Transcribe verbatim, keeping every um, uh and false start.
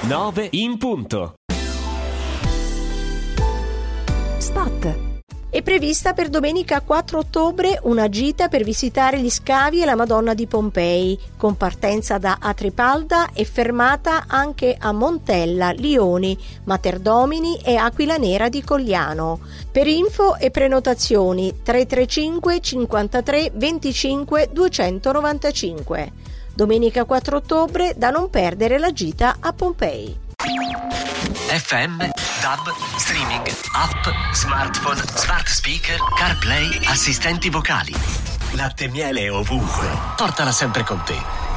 nove in punto. Spot. È prevista per domenica quattro ottobre una gita per visitare gli scavi e la Madonna di Pompei, con partenza da Atripalda e fermata anche a Montella, Lioni, Materdomini e Aquila Nera di Cogliano. Per info e prenotazioni tre tre cinque cinquantatré venticinque duecentonovantacinque. Domenica quattro ottobre, da non perdere la gita a Pompei. F M, D A B, streaming, app, smartphone, smart speaker, CarPlay, assistenti vocali. Latte e miele ovunque. Portala sempre con te.